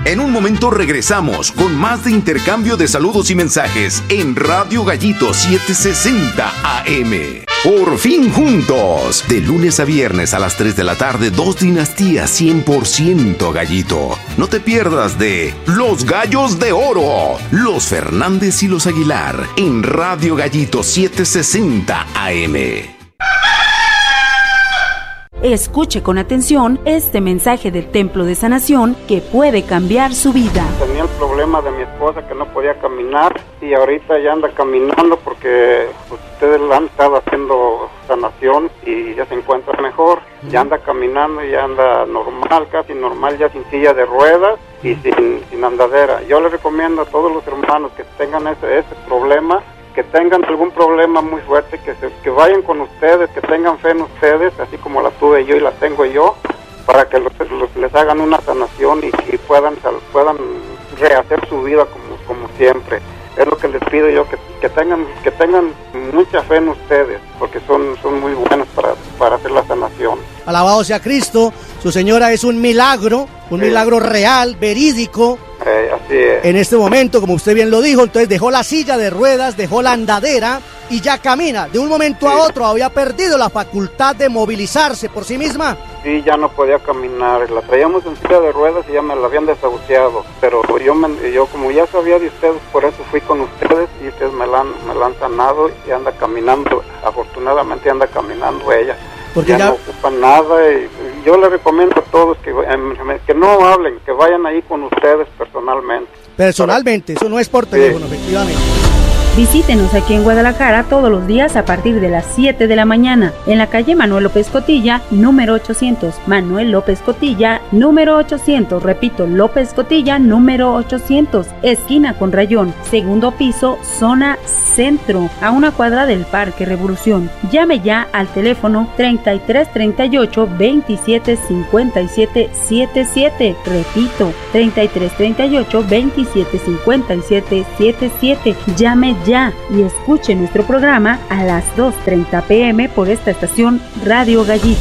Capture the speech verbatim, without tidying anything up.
En un momento regresamos con más de intercambio de saludos y mensajes en Radio Gallito setecientos sesenta A M. Por fin juntos. De lunes a viernes a las tres de la tarde, dos dinastías cien por ciento Gallito. No te pierdas de Los Gallos de Oro, los Fernández y los Aguilar en Radio Gallito setecientos sesenta A M. Escuche con atención este mensaje del Templo de Sanación que puede cambiar su vida. Tenía el problema de mi esposa que no podía caminar y ahorita ya anda caminando porque pues, ustedes la han estado haciendo sanación y ya se encuentra mejor. Ya anda caminando, ya anda normal, casi normal, ya sin silla de ruedas y sin, sin andadera. Yo le recomiendo a todos los hermanos que tengan ese, ese problema, que tengan algún problema muy fuerte, que se, que vayan con ustedes, que tengan fe en ustedes, así como la tuve yo y la tengo yo, para que los, los, les hagan una sanación y, y puedan puedan rehacer su vida como, como siempre. Es lo que les pido yo, que, que tengan que tengan mucha fe en ustedes, porque son, son muy buenos para, para hacer la sanación. Alabado sea Cristo, su señora es un milagro, un sí. milagro real, verídico. Eh, así es. En este momento, como usted bien lo dijo, entonces dejó la silla de ruedas, dejó la andadera y ya camina. De un momento sí. a otro había perdido la facultad de movilizarse por sí misma. Sí, ya no podía caminar. La traíamos en silla de ruedas y ya me la habían desahuciado. Pero yo, me, yo como ya sabía de ustedes, por eso fui con ustedes y ustedes me la han, me la han sanado y anda caminando. Afortunadamente anda caminando ella. Porque ya, ya no ocupan nada y yo les recomiendo a todos que, que no hablen, que vayan ahí con ustedes personalmente. Personalmente, eso no es por teléfono, sí. efectivamente. Visítenos aquí en Guadalajara todos los días a partir de las siete de la mañana en la calle Manuel López Cotilla, número ochocientos. Manuel López Cotilla, número ochocientos. Repito, López Cotilla, número ochocientos. Esquina con Rayón, segundo piso, zona centro, a una cuadra del Parque Revolución. Llame ya al teléfono treinta y tres treinta y ocho veintisiete cincuenta y siete setenta y siete. Repito, treinta y tres treinta y ocho veintisiete cincuenta y siete setenta y siete. Llame ya y escuche nuestro programa a las dos treinta pm por esta estación Radio Gallito.